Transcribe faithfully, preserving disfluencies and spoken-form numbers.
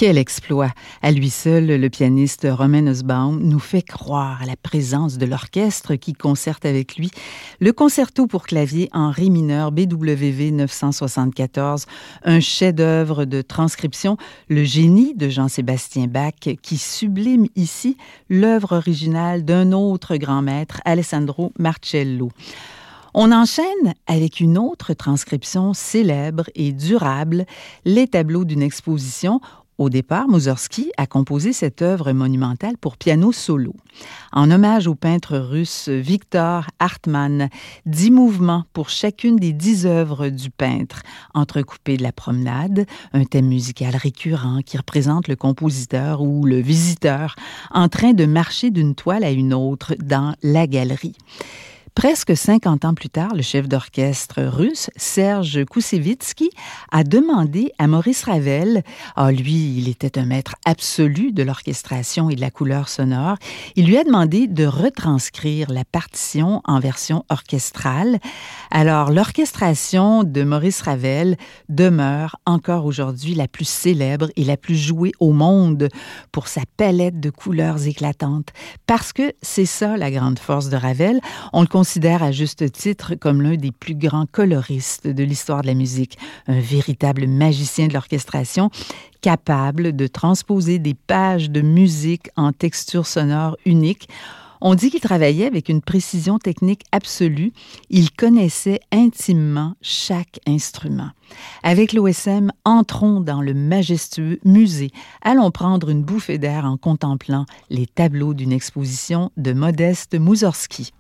Quel exploit! À lui seul, le pianiste Romain Nussbaum nous fait croire à la présence de l'orchestre qui concerte avec lui le concerto pour clavier en ré mineur B W V neuf cent soixante-quatorze, un chef-d'œuvre de transcription, le génie de Jean-Sébastien Bach qui sublime ici l'œuvre originale d'un autre grand maître, Alessandro Marcello. On enchaîne avec une autre transcription célèbre et durable, les tableaux d'une exposition. Au départ, Moussorgsky a composé cette œuvre monumentale pour piano solo. En hommage au peintre russe Victor Hartmann, dix mouvements pour chacune des dix œuvres du peintre, entrecoupés de la promenade, un thème musical récurrent qui représente le compositeur ou le visiteur en train de marcher d'une toile à une autre dans la galerie. Presque cinquante ans plus tard, le chef d'orchestre russe, Serge Koussevitzky, a demandé à Maurice Ravel, ah, lui, il était un maître absolu de l'orchestration et de la couleur sonore, il lui a demandé de retranscrire la partition en version orchestrale. Alors, l'orchestration de Maurice Ravel demeure encore aujourd'hui la plus célèbre et la plus jouée au monde pour sa palette de couleurs éclatantes. Parce que c'est ça la grande force de Ravel. On le considère à juste titre comme l'un des plus grands coloristes de l'histoire de la musique, un véritable magicien de l'orchestration, capable de transposer des pages de musique en textures sonores uniques. On dit qu'il travaillait avec une précision technique absolue. Il connaissait intimement chaque instrument. Avec l'O S M, entrons dans le majestueux musée. Allons prendre une bouffée d'air en contemplant les tableaux d'une exposition de Modeste Moussorgsky.